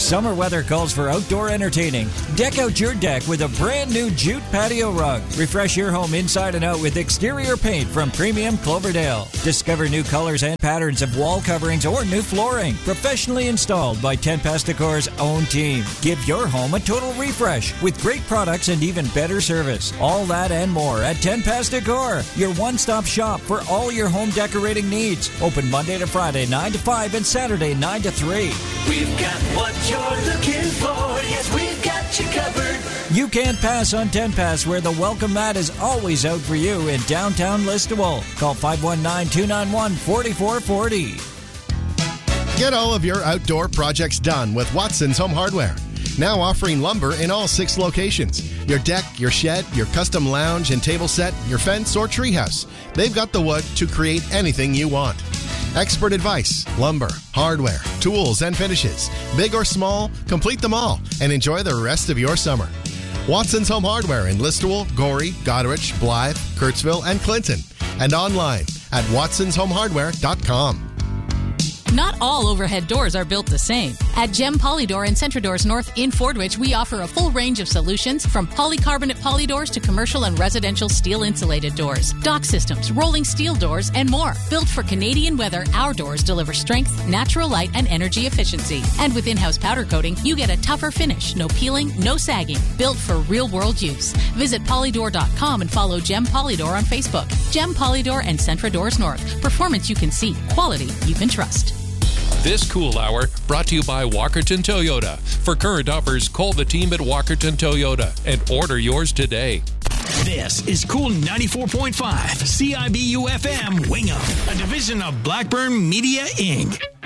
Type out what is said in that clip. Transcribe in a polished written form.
Summer weather calls for outdoor entertaining. Deck out your deck with a brand new jute patio rug. Refresh your home inside and out with exterior paint from Premium Cloverdale. Discover new colors and patterns of wall coverings or new flooring. Professionally installed by Tempest Decor's own team. Give your home a total refresh with great products and even better service. All that and more at Tempest Decor, your one-stop shop for all your home decorating needs. Open Monday to Friday, 9 to 5, and Saturday, 9 to 3. We've got what you're looking for. Yes, we've got you covered. You can't pass on TenPass, where the welcome mat is always out for you in downtown Listowel. Call 519-291-4440. Get all of your outdoor projects done with Watson's Home Hardware. Now offering lumber in all 6 locations. Your deck, your shed, your custom lounge and table set, your fence or treehouse. They've got the wood to create anything you want. Expert advice, lumber, hardware, tools, and finishes. Big or small, complete them all and enjoy the rest of your summer. Watson's Home Hardware in Listowel, Gorey, Goderich, Blythe, Kurtzville, and Clinton. And online at watsonshomehardware.com. Not all overhead doors are built the same. At Gem Polydoor and Centradoors North in Fordwich, we offer a full range of solutions from polycarbonate polydoors to commercial and residential steel insulated doors, dock systems, rolling steel doors, and more. Built for Canadian weather, our doors deliver strength, natural light, and energy efficiency. And with in-house powder coating, you get a tougher finish, no peeling, no sagging. Built for real-world use. Visit polydor.com and follow Gem Polydor on Facebook. Gem Polydor and Centradoors North. Performance you can see. Quality you can trust. This Cool Hour brought to you by Walkerton Toyota. For current offers, call the team at Walkerton Toyota and order yours today. This is Cool 94.5 CIBU FM Wingham, a division of Blackburn Media Inc.